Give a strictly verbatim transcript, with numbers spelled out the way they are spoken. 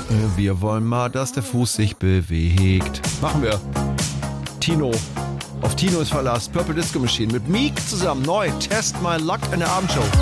Wir wollen mal, dass der Fuß sich bewegt. Machen wir. Tino. Auf Tino ist Verlass. Purple Disco Machine mit Meek zusammen. Neu. Test My Luck in der Abendshow.